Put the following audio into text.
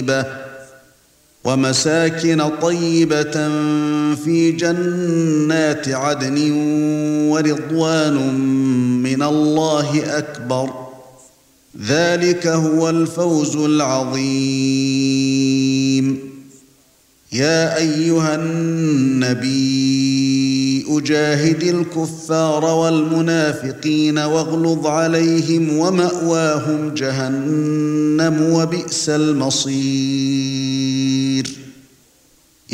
ومساكن طيبة في جنات عدن ورضوان من الله أكبر ذلك هو الفوز العظيم. يا أيها النبي أجاهد الكفار والمنافقين واغلظ عليهم ومأواهم جهنم وبئس المصير.